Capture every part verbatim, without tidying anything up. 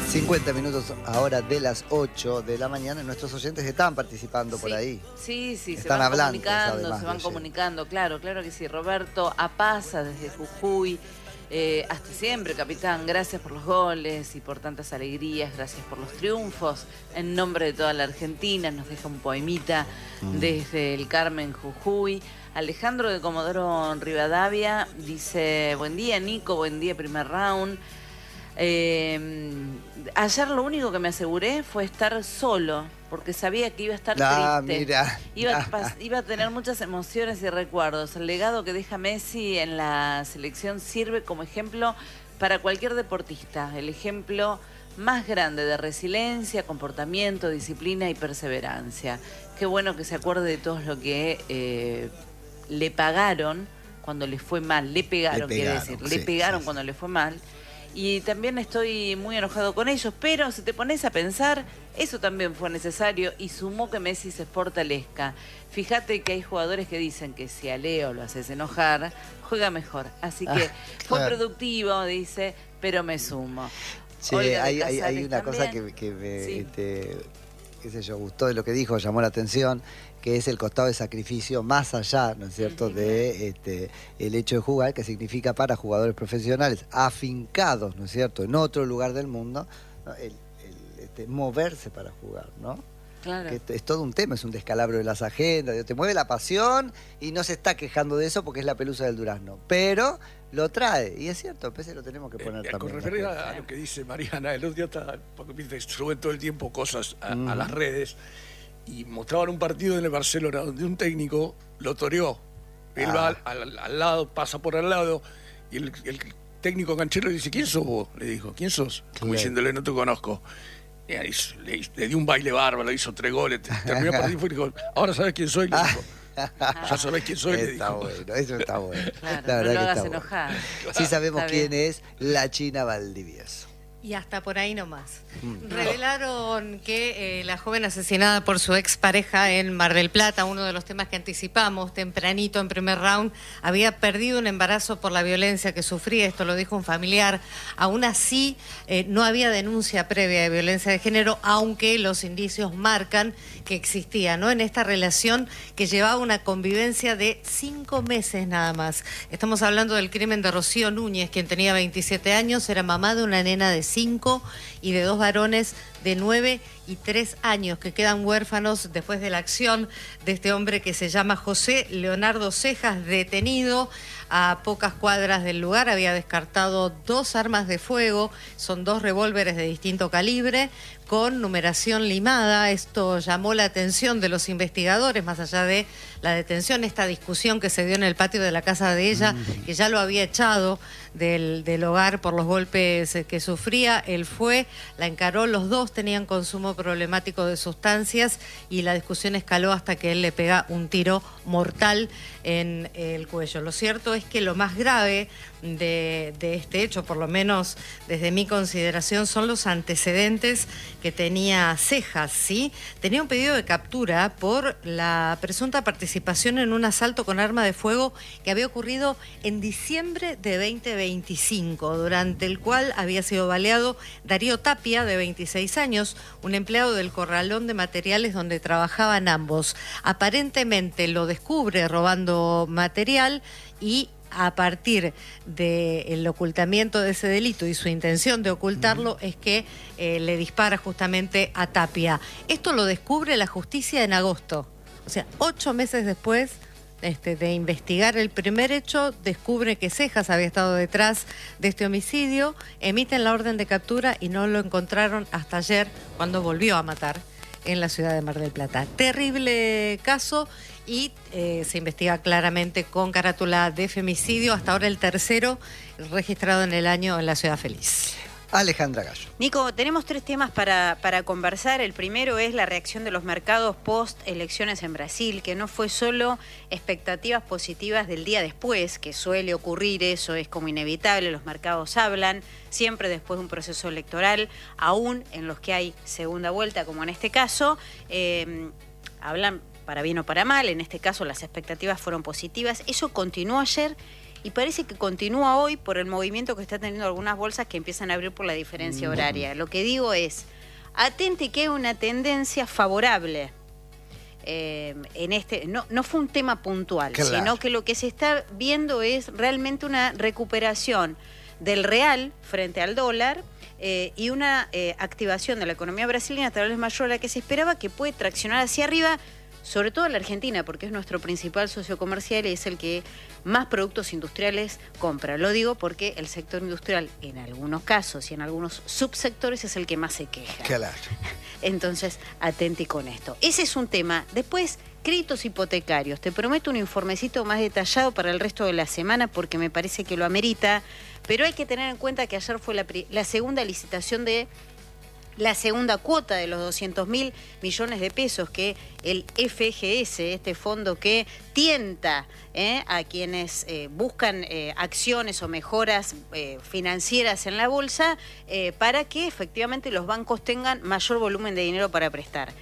cincuenta minutos ahora de las ocho de la mañana. Nuestros oyentes están participando Sí, por ahí. Sí, sí, están se van hablando, comunicando, además, se van de comunicando, claro, claro que sí. Roberto Apaza desde Jujuy, eh, hasta siempre, capitán, gracias por los goles y por tantas alegrías, gracias por los triunfos. En nombre de toda la Argentina, nos deja un poemita mm. desde el Carmen, Jujuy. Alejandro de Comodoro Rivadavia dice, buen día Nico, buen día primer round. Eh, ayer lo único que me aseguré fue estar solo, porque sabía que iba a estar ah, triste. Mira. Iba, a, iba a tener muchas emociones y recuerdos. El legado que deja Messi en la selección sirve como ejemplo para cualquier deportista. El ejemplo más grande de resiliencia, comportamiento, disciplina y perseverancia. Qué bueno que se acuerde de todo lo que eh, le pagaron cuando le fue mal. Le pegaron, le quiere pegaron decir. sí, le pegaron sí, cuando sí. le fue mal. Y también estoy muy enojado con ellos, pero si te pones a pensar, eso también fue necesario y sumó que Messi se fortalezca. Fíjate que hay jugadores que dicen que si a Leo lo haces enojar, juega mejor. Así que ah, fue claro. productivo, dice, pero me sumo. Sí, hay, hay, hay una cosa que, que me sí. este, qué sé yo, gustó de lo que dijo, llamó la atención, que es el costado de sacrificio más allá, ¿no es cierto?, uh-huh. de este, el hecho de jugar, que significa para jugadores profesionales afincados, ¿no es cierto?, en otro lugar del mundo, ¿no? el, el este, moverse para jugar, ¿no? Claro. Que es, es todo un tema, es un descalabro de las agendas, te mueve la pasión y no se está quejando de eso porque es la pelusa del durazno, pero lo trae, y es cierto, a veces lo tenemos que poner eh, también. Con referencia a lo que dice Mariana, el otro día está, porque suben todo el tiempo cosas a, mm. a las redes, y mostraban un partido en el Barcelona donde un técnico lo toreó. Él ah. va al, al, al lado, pasa por al lado, y el, el técnico canchero le dice, ¿quién sos vos? Le dijo, ¿quién sos? Como claro. diciéndole, no te conozco. Y ahí, le, le dio un baile bárbaro, hizo tres goles, terminó el partido y dijo, ahora sabes quién soy, le dijo. Ya sabés quién soy, le está dijo. Bueno, eso está bueno. Claro, la verdad no lo que hagas está enojar. Bueno. Sí sabemos quién bien. es la China Valdivieso. Y hasta por ahí nomás. Mm. Revelaron que eh, la joven asesinada por su expareja en Mar del Plata, uno de los temas que anticipamos tempranito en primer round, había perdido un embarazo por la violencia que sufría, esto lo dijo un familiar. Aún así, eh, no había denuncia previa de violencia de género, aunque los indicios marcan que existía, ¿no? En esta relación que llevaba una convivencia de cinco meses nada más. Estamos hablando del crimen de Rocío Núñez, quien tenía veintisiete años, era mamá de una nena de cinco y de dos varones de nueve y tres años que quedan huérfanos después de la acción de este hombre que se llama José Leonardo Cejas, detenido a pocas cuadras del lugar. Había descartado dos armas de fuego, son dos revólveres de distinto calibre con numeración limada. Esto llamó la atención de los investigadores, más allá de la detención, esta discusión que se dio en el patio de la casa de ella, que ya lo había echado del, del hogar por los golpes que sufría. Él fue, la encaró, los dos tenían consumo problemático de sustancias y la discusión escaló hasta que él le pega un tiro mortal en el cuello. Lo cierto es que lo más grave de, de este hecho, por lo menos desde mi consideración, son los antecedentes que tenía Cejas, ¿sí? Tenía un pedido de captura por la presunta participación en un asalto con arma de fuego que había ocurrido en diciembre de veinte veinticinco, durante el cual había sido baleado Darío Tapia, de veintiséis años, un empleado del corralón de materiales donde trabajaban ambos. Aparentemente lo descubre robando material y a partir del ocultamiento de ese delito y su intención de ocultarlo uh-huh. es que eh, le dispara justamente a Tapia. Esto lo descubre la justicia en agosto. O sea, ocho meses después este, de investigar el primer hecho, descubre que Cejas había estado detrás de este homicidio, emiten la orden de captura y no lo encontraron hasta ayer, cuando volvió a matar en la ciudad de Mar del Plata. Terrible caso y eh, se investiga claramente con carátula de femicidio, hasta ahora el tercero registrado en el año en la Ciudad Feliz. Alejandra Gallo. Nico, tenemos tres temas para, para conversar. El primero es la reacción de los mercados post elecciones en Brasil, que no fue solo expectativas positivas del día después, que suele ocurrir, eso es como inevitable, los mercados hablan siempre después de un proceso electoral, aún en los que hay segunda vuelta, como en este caso, eh, hablan para bien o para mal. En este caso las expectativas fueron positivas. Eso continuó ayer y parece que continúa hoy por el movimiento que está teniendo algunas bolsas que empiezan a abrir por la diferencia mm. horaria. Lo que digo es, atente que hay una tendencia favorable. Eh, en este no, no fue un tema puntual, claro. sino que lo que se está viendo es realmente una recuperación del real frente al dólar eh, y una eh, activación de la economía brasileña tal vez mayor a la que se esperaba, que puede traccionar hacia arriba, sobre todo la Argentina, porque es nuestro principal socio comercial y es el que más productos industriales compra. Lo digo porque el sector industrial, en algunos casos y en algunos subsectores, es el que más se queja. Claro. Entonces, atenti con esto. Ese es un tema. Después, créditos hipotecarios. Te prometo un informecito más detallado para el resto de la semana porque me parece que lo amerita, pero hay que tener en cuenta que ayer fue la, la segunda licitación de la segunda cuota de los doscientos mil millones de pesos que el F G S, este fondo que tienta eh, a quienes eh, buscan eh, acciones o mejoras eh, financieras en la bolsa eh, para que efectivamente los bancos tengan mayor volumen de dinero para prestar.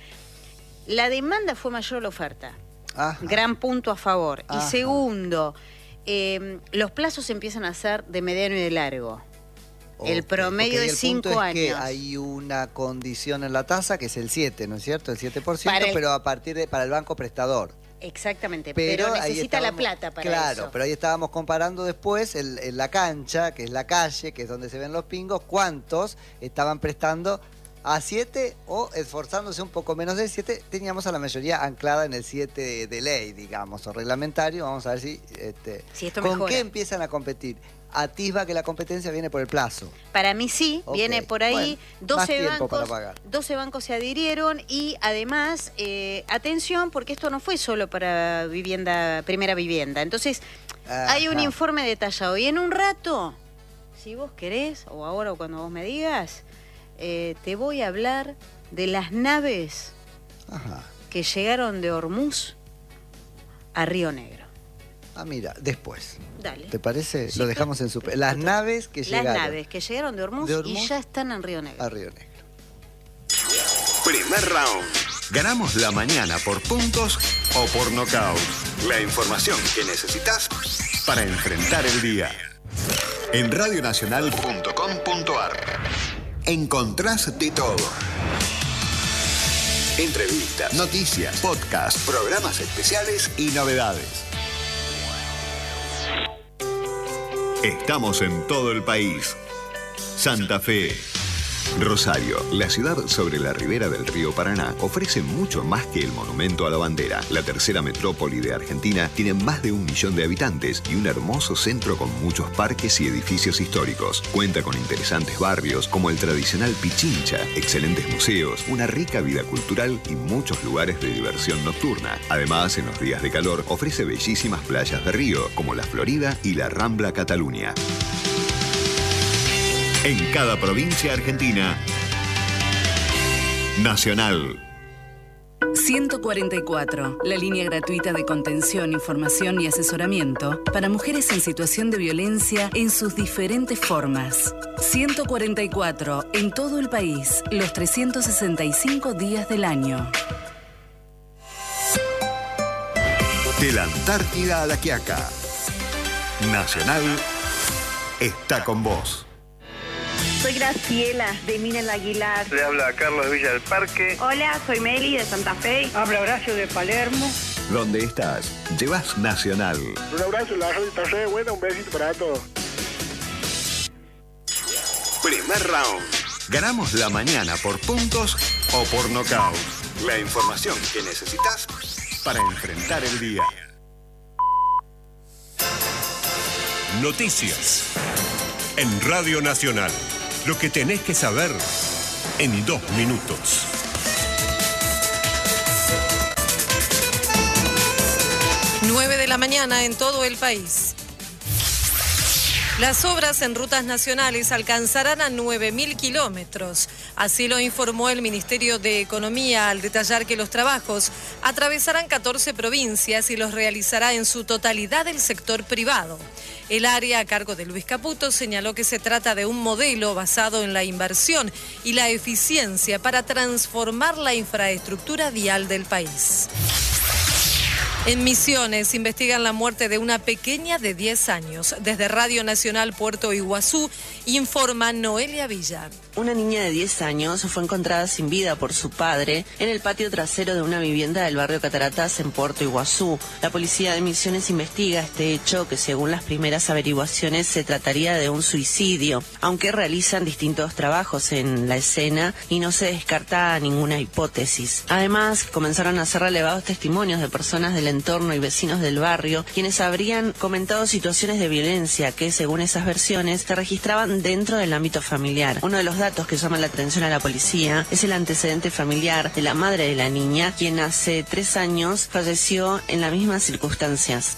La demanda fue mayor a la oferta. Ajá. Gran punto a favor. Ajá. Y segundo, eh, los plazos empiezan a ser de mediano y de largo. El promedio de cinco años. Es que hay una condición en la tasa que es el siete, ¿no es cierto? El siete por ciento, el... pero a partir de para el banco prestador. Exactamente, pero, pero necesita la plata para claro, eso. Claro, pero ahí estábamos comparando después en, en la cancha, que es la calle, que es donde se ven los pingos, cuántos estaban prestando a siete o esforzándose un poco menos del siete. Teníamos a la mayoría anclada en el siete de, de ley, digamos, o reglamentario. Vamos a ver si, este, si esto con mejora. qué empiezan a competir. Atisba que la competencia viene por el plazo. Para mí sí, okay. viene por ahí. Bueno, doce bancos, doce bancos se adhirieron y además, eh, atención, porque esto no fue solo para vivienda, primera vivienda. Entonces, Ajá. hay un informe detallado. Y en un rato, si vos querés, o ahora o cuando vos me digas, eh, te voy a hablar de las naves Ajá. que llegaron de Hormuz a Río Negro. Ah, mira, después. Dale. ¿Te parece? Sí, Lo dejamos en super... Las naves que Las llegaron. Las naves que llegaron de Hormuz, de Hormuz y ya están en Río Negro. A Río Negro. Primer round. Ganamos la mañana por puntos o por nocaut. La información que necesitas para enfrentar el día. En radio nacional punto com punto a r encontrás de todo. Entrevistas, noticias, podcasts, programas especiales y novedades. Estamos en todo el país. Santa Fe. Rosario, la ciudad sobre la ribera del río Paraná, ofrece mucho más que el monumento a la bandera. La tercera metrópoli de Argentina tiene más de un millón de habitantes y un hermoso centro con muchos parques y edificios históricos. Cuenta con interesantes barrios como el tradicional Pichincha, excelentes museos, una rica vida cultural y muchos lugares de diversión nocturna. Además, en los días de calor, ofrece bellísimas playas de río como la Florida y la Rambla Cataluña. En cada provincia argentina, Nacional. ciento cuarenta y cuatro, la línea gratuita de contención, información y asesoramiento para mujeres en situación de violencia en sus diferentes formas. ciento cuarenta y cuatro, en todo el país, los trescientos sesenta y cinco días del año. De la Antártida a la Quiaca, Nacional está con vos. Soy Graciela, de Mina el Aguilar. Le habla Carlos Villa del Parque. Hola, soy Meli, de Santa Fe. Habla Horacio, de Palermo. ¿Dónde estás? Llevas Nacional. Un abrazo, la radio está re buena, un besito para todos. Primer round. Ganamos la mañana por puntos o por nocaut. La información que necesitas para enfrentar el día. Noticias. En Radio Nacional. Lo que tenés que saber en dos minutos. nueve de la mañana en todo el país. Las obras en rutas nacionales alcanzarán a nueve mil kilómetros. Así lo informó el Ministerio de Economía al detallar que los trabajos atravesarán catorce provincias y los realizará en su totalidad el sector privado. El área a cargo de Luis Caputo señaló que se trata de un modelo basado en la inversión y la eficiencia para transformar la infraestructura vial del país. En Misiones investigan la muerte de una pequeña de diez años. Desde Radio Nacional Puerto Iguazú informa Noelia Villa. Una niña de diez años fue encontrada sin vida por su padre en el patio trasero de una vivienda del barrio Cataratas en Puerto Iguazú. La policía de Misiones investiga este hecho, que según las primeras averiguaciones se trataría de un suicidio, aunque realizan distintos trabajos en la escena y no se descarta ninguna hipótesis. Además, comenzaron a ser relevados testimonios de personas del entorno y vecinos del barrio, quienes habrían comentado situaciones de violencia que, según esas versiones, se registraban dentro del ámbito familiar. Uno de los datos que llaman la atención a la policía es el antecedente familiar de la madre de la niña, quien hace tres años falleció en las mismas circunstancias.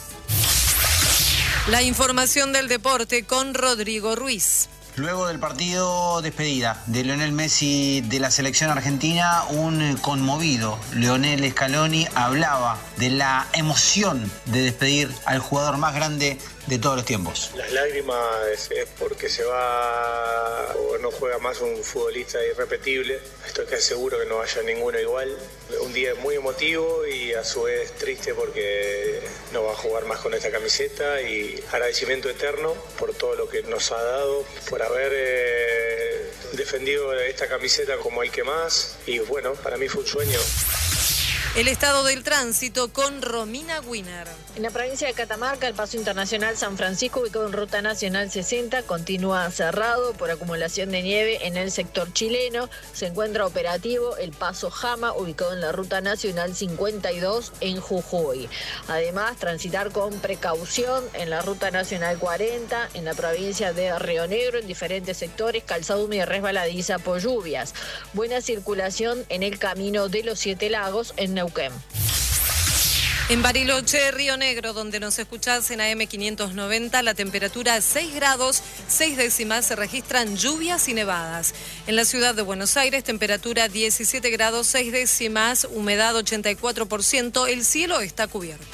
La información del deporte con Rodrigo Ruiz. Luego del partido despedida de Lionel Messi de la selección argentina, un conmovido Lionel Scaloni hablaba de la emoción de despedir al jugador más grande de todos los tiempos. Las lágrimas es porque se va o no juega más un futbolista irrepetible. Estoy casi seguro que no haya ninguno igual. Un día muy emotivo y a su vez triste porque no va a jugar más con esta camiseta, y agradecimiento eterno por todo lo que nos ha dado, por haber eh, defendido esta camiseta como el que más, y bueno, para mí fue un sueño. El estado del tránsito con Romina Wiener. En la provincia de Catamarca, el paso internacional San Francisco, ubicado en Ruta Nacional sesenta, continúa cerrado por acumulación de nieve en el sector chileno. Se encuentra operativo el paso Jama, ubicado en la Ruta Nacional cincuenta y dos en Jujuy. Además, transitar con precaución en la Ruta Nacional cuarenta, en la provincia de Río Negro, en diferentes sectores, calzada húmeda y resbaladiza por lluvias. Buena circulación en el camino de los Siete Lagos, en Neuquén. En Bariloche, Río Negro, donde nos escuchás en A M quinientos noventa, la temperatura seis grados, seis décimas, se registran lluvias y nevadas. En la ciudad de Buenos Aires, temperatura diecisiete grados, seis décimas, humedad ochenta y cuatro por ciento, el cielo está cubierto.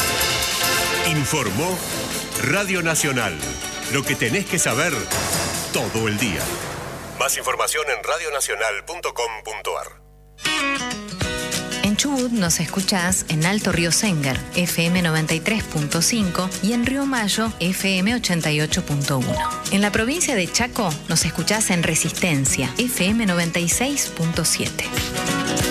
Informó Radio Nacional, lo que tenés que saber todo el día. Más información en radio nacional punto com punto a r. En Chubut nos escuchás en Alto Río Senguer, F M noventa y tres punto cinco, y en Río Mayo, F M ochenta y ocho punto uno. En la provincia de Chaco nos escuchás en Resistencia, F M noventa y seis punto siete.